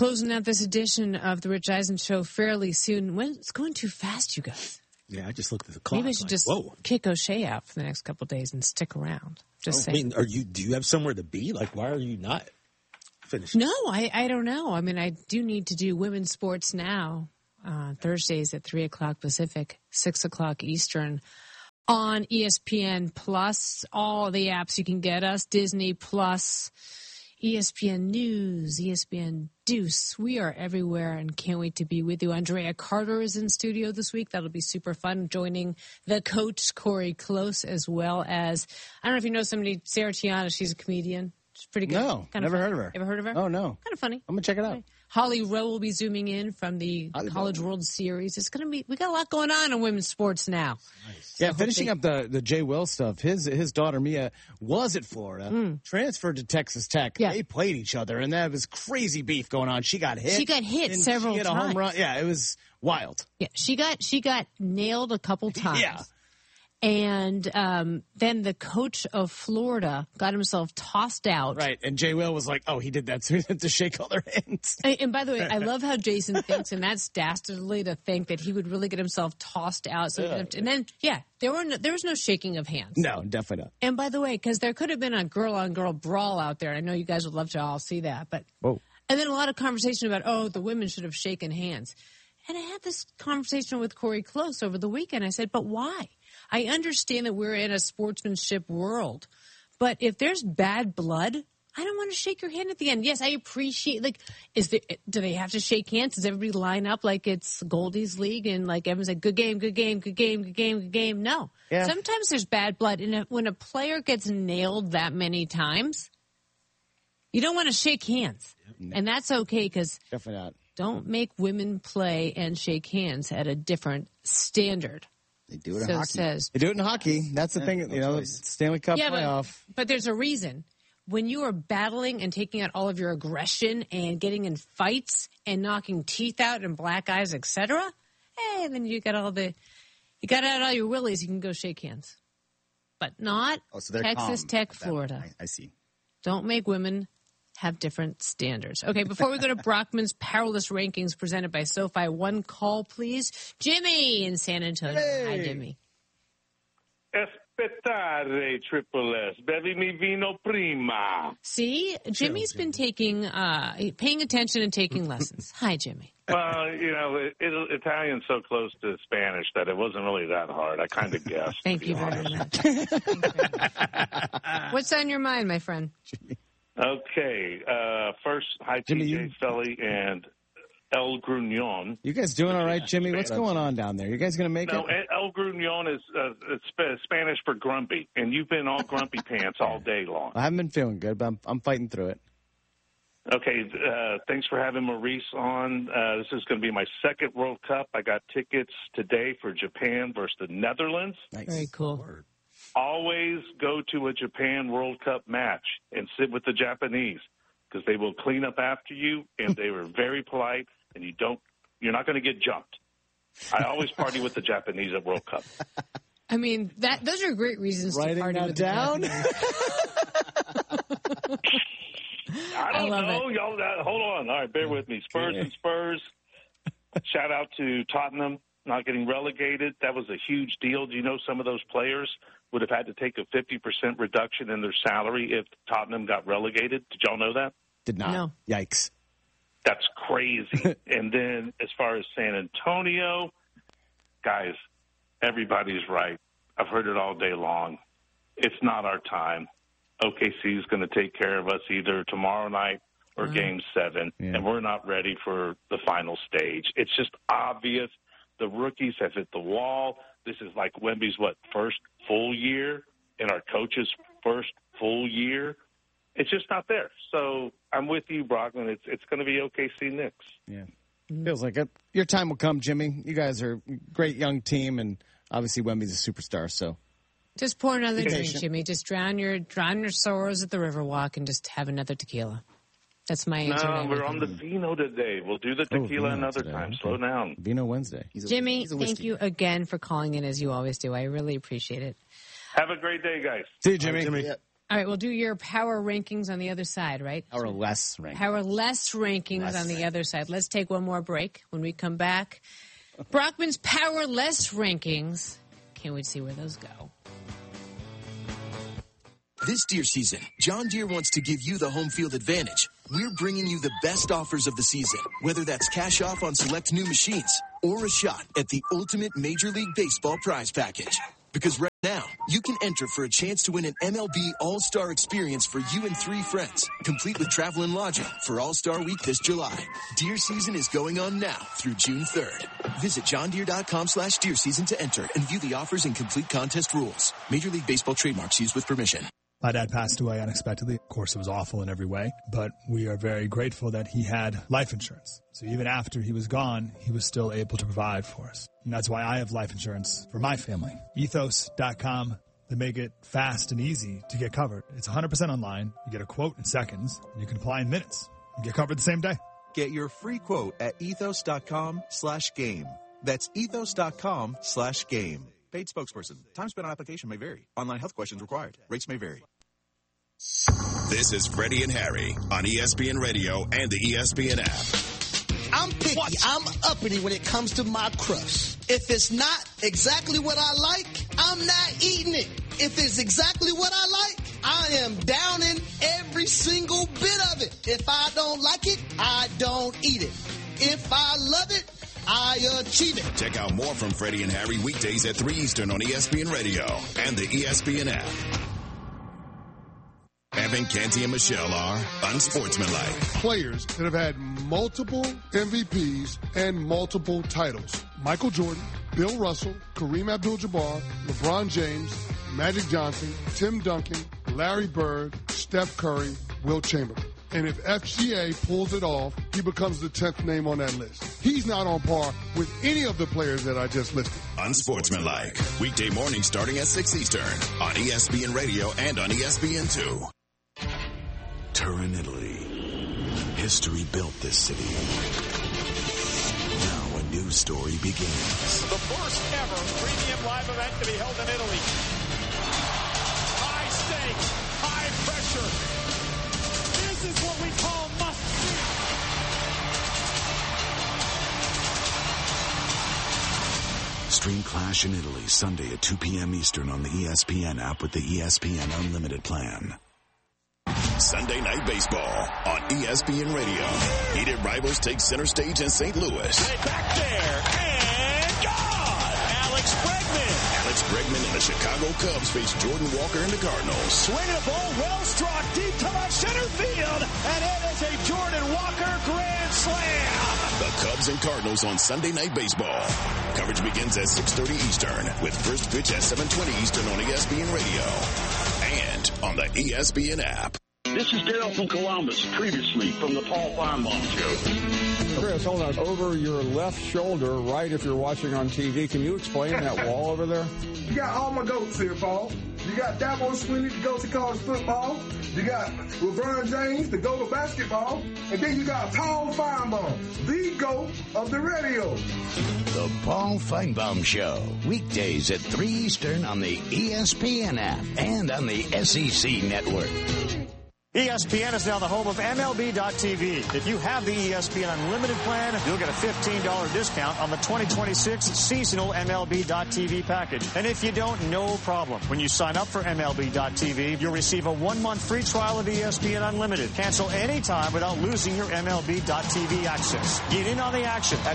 Closing out this edition of the Rich Eisen Show fairly soon. It's going too fast, you guys. Yeah, I just looked at the clock. Maybe I should just kick O'Shea out for the next couple of days and stick around. Just saying. I mean, do you have somewhere to be? Like, why are you not finished? No, I don't know. I mean, I do need to do women's sports now. Thursdays at 3 o'clock Pacific, 6 o'clock Eastern on ESPN Plus. All the apps you can get us, Disney Plus, ESPN News, ESPN Deuce. We are everywhere and can't wait to be with you. Andrea Carter is in studio this week. That'll be super fun. Joining the coach, Corey Close, as well as, I don't know if you know somebody, Sarah Tiana. She's a comedian. She's pretty good. No, never heard of her. Ever heard of her? Oh, no. Kind of funny. I'm going to check it out. Holly Rowe will be zooming in from the College World Series. It's going to be, we got a lot going on in women's sports now. Nice. Yeah, finishing up the Jay Will stuff. His daughter Mia was at Florida, transferred to Texas Tech. Yeah. They played each other, and there was crazy beef going on. She got hit. She got hit several times. She hit a home run. Yeah, it was wild. Yeah, she got nailed a couple times. Yeah. And then the coach of Florida got himself tossed out. Right, and Jay Will was like, oh, he did that so he had to shake all their hands. And by the way, I love how Jason thinks, and that's dastardly to think that he would really get himself tossed out. So and then, there was no shaking of hands. No, definitely not. And by the way, because there could have been a girl-on-girl brawl out there. I know you guys would love to all see that. But whoa. And then a lot of conversation about, the women should have shaken hands. And I had this conversation with Corey Close over the weekend. I said, but why? I understand that we're in a sportsmanship world, but if there's bad blood, I don't want to shake your hand at the end. Yes, I appreciate, do they have to shake hands? Does everybody line up like it's Goldie's League and like everyone's like, good game, good game, good game, good game, good game? No. Yeah. Sometimes there's bad blood. And when a player gets nailed that many times, you don't want to shake hands. No. And that's okay because definitely not. Don't make women play and shake hands at a different standard. They do it in hockey. They do it in hockey. That's the thing, Stanley Cup playoff. But there's a reason. When you are battling and taking out all of your aggression and getting in fights and knocking teeth out and black eyes, etc., and then you got out all your willies, you can go shake hands. But not Texas Tech, Florida. I see. Don't make women have different standards. Okay, before we go to Brockman's Powerless Rankings presented by SoFi, one call, please. Jimmy in San Antonio. Hey. Hi, Jimmy. Aspettare, Triple S. Bevi mi vino prima. See, Jimmy's been paying attention and taking lessons. Hi, Jimmy. Well, Italian's so close to Spanish that it wasn't really that hard. I kind of guessed. Thank you very much. What's on your mind, my friend? Jimmy. Okay. First, hi, TJ Felly and El Grunion. You guys doing all right, Jimmy? What's going on down there? You guys going to make it? No, El Grunion is Spanish for grumpy, and you've been all grumpy pants all day long. I haven't been feeling good, but I'm fighting through it. Okay, thanks for having Maurice on. This is going to be my second World Cup. I got tickets today for Japan versus the Netherlands. Nice. Very cool. Always go to a Japan World Cup match and sit with the Japanese because they will clean up after you, and they were very polite, and you're not going to get jumped. I always party with the Japanese at World Cup. I mean, those are great reasons to party with the down. I don't know. Y'all, hold on. All right, bear with me. Spurs and Spurs. Shout out to Tottenham not getting relegated. That was a huge deal. Do you know some of those players would have had to take a 50% reduction in their salary if Tottenham got relegated? Did y'all know that? Did not. No. Yikes. That's crazy. And then as far as San Antonio, guys, everybody's right. I've heard it all day long. It's not our time. OKC is going to take care of us either tomorrow night or Game 7, and we're not ready for the final stage. It's just obvious. The rookies have hit the wall. This is like Wemby's, first full year, and our coach's first full year. It's just not there. So I'm with you, Brockman. It's going to be OKC Knicks. Yeah. Feels like it. Your time will come, Jimmy. You guys are a great young team, and obviously Wemby's a superstar, so. Just pour another drink, Jimmy. Just drown your sorrows at the Riverwalk and just have another tequila. That's my answer. No, we're on the Vino today. We'll do the tequila another time. Slow down. Vino Wednesday. Jimmy, thank you again for calling in as you always do. I really appreciate it. Have a great day, guys. See you, Jimmy. Yeah. All right, we'll do your power rankings on the other side, right? Or less rankings. Power less rankings on the other side. Let's take one more break. When we come back, Brockman's power less rankings. Can't wait to see where those go. This deer season, John Deere wants to give you the home field advantage. We're bringing you the best offers of the season, whether that's cash off on select new machines or a shot at the ultimate Major League Baseball prize package. Because right now, you can enter for a chance to win an MLB All-Star experience for you and 3 friends, complete with travel and lodging for All-Star Week this July. Deer season is going on now through June 3rd. Visit johndeere.com/deer season to enter and view the offers and complete contest rules. Major League Baseball trademarks used with permission. My dad passed away unexpectedly. Of course, it was awful in every way, but we are very grateful that he had life insurance. So even after he was gone, he was still able to provide for us. And that's why I have life insurance for my family. Ethos.com. They make it fast and easy to get covered. It's 100% online. You get a quote in seconds. And you can apply in minutes. You get covered the same day. Get your free quote at ethos.com/game. That's ethos.com/game. Paid spokesperson. Time spent on application may vary. Online health questions required. Rates may vary. This is Freddie and Harry on ESPN Radio and the ESPN app. I'm picky. I'm uppity when it comes to my crust. If it's not exactly what I like, I'm not eating it. If it's exactly what I like, I am downing every single bit of it. If I don't like it, I don't eat it. If I love it, I achieve it. Check out more from Freddie and Harry weekdays at 3 Eastern on ESPN Radio and the ESPN app. Evan, Canty, and Michelle are unsportsmanlike. Players that have had multiple MVPs and multiple titles. Michael Jordan, Bill Russell, Kareem Abdul-Jabbar, LeBron James, Magic Johnson, Tim Duncan, Larry Bird, Steph Curry, Wilt Chamberlain. And if FGA pulls it off, he becomes the 10th name on that list. He's not on par with any of the players that I just listed. Unsportsmanlike. Weekday mornings starting at 6 Eastern on ESPN Radio and on ESPN2. Turin, Italy. History built this city. Now a new story begins. The first ever premium live event to be held in Italy. High stakes, high pressure. This is what we call must-see. Stream Clash in Italy Sunday at 2 p.m. Eastern on the ESPN app with the ESPN Unlimited plan. Sunday Night Baseball on ESPN Radio. Heated rivals take center stage in St. Louis. Back there, and gone! Alex Bregman and the Chicago Cubs face Jordan Walker and the Cardinals. Swinging a ball, well struck, deep to left center field, and it is a Jordan Walker grand slam! The Cubs and Cardinals on Sunday Night Baseball. Coverage begins at 6:30 Eastern, with first pitch at 7:20 Eastern on ESPN Radio and on the ESPN app. This is Dale from Columbus, previously from the Paul Feinbaum Show. Chris, hold on. Over your left shoulder, right if you're watching on TV, can you explain that wall over there? You got all my goats here, Paul. You got Dabo Swinney, the goat to college football. You got LeBron James, the goat of basketball. And then you got Paul Feinbaum, the goat of the radio. The Paul Feinbaum Show, weekdays at 3 Eastern on the ESPN app and on the SEC Network. ESPN is now the home of MLB.TV. If you have the ESPN Unlimited plan, you'll get a $15 discount on the 2026 seasonal MLB.TV package. And if you don't, no problem. When you sign up for MLB.TV, you'll receive a 1-month free trial of ESPN Unlimited. Cancel anytime without losing your MLB.TV access. Get in on the action at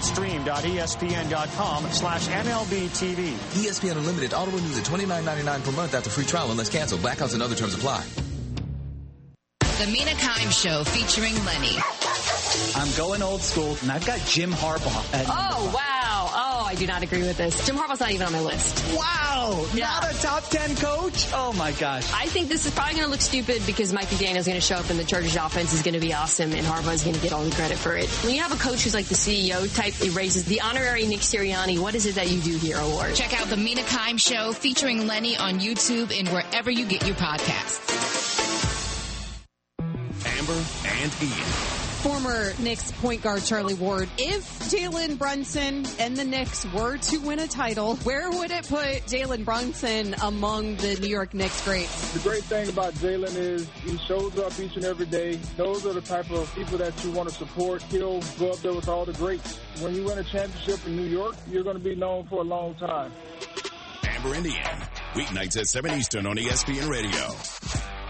stream.espn.com/MLBTV. ESPN Unlimited auto renews at $29.99 per month after free trial unless canceled. Blackouts and other terms apply. The Mina Kimes Show featuring Lenny. I'm going old school, and I've got Jim Harbaugh. Oh, wow. Oh, I do not agree with this. Jim Harbaugh's not even on my list. Wow. Yeah. Not a top 10 coach? Oh, my gosh. I think this is probably going to look stupid because Mike McDaniel's going to show up and the Chargers offense is going to be awesome, and Harbaugh's going to get all the credit for it. When you have a coach who's like the CEO type, it raises the honorary Nick Sirianni, what is it that you do here award. Check out The Mina Kimes Show featuring Lenny on YouTube and wherever you get your podcasts. Amber and Ian. Former Knicks point guard Charlie Ward, if Jalen Brunson and the Knicks were to win a title, where would it put Jalen Brunson among the New York Knicks greats? The great thing about Jalen is he shows up each and every day. Those are the type of people that you want to support. He'll go up there with all the greats. When you win a championship in New York, you're going to be known for a long time. Amber Indian, weeknights at 7 Eastern on ESPN Radio.